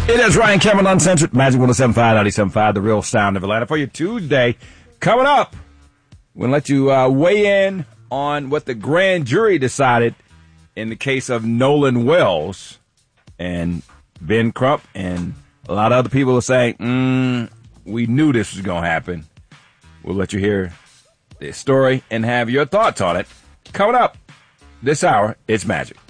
It is Ryan Cameron Uncensored, Magic 107.5, 97.5, the real sound of Atlanta for you Tuesday. Coming up, we're going to let you weigh in on what the grand jury decided in the case of Nolan Wells. And Ben Crump and a lot of other people are saying, we knew this was going to happen. We'll let you hear this story and have your thoughts on it. Coming up this hour, it's Magic.